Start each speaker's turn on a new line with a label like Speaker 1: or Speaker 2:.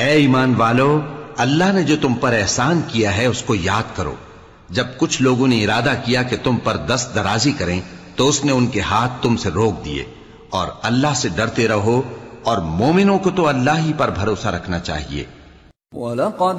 Speaker 1: ए ईमान वालो, अल्लाह ने जो तुम पर एहसान किया है उसको याद करो। जब कुछ लोगों ने इरादा किया कि तुम पर दस्त दराजी करें तो उसने उनके हाथ तुमसे रोक दिए। और अल्लाह से डरते रहो और मोमिनों को तो अल्लाह ही पर भरोसा रखना चाहिए।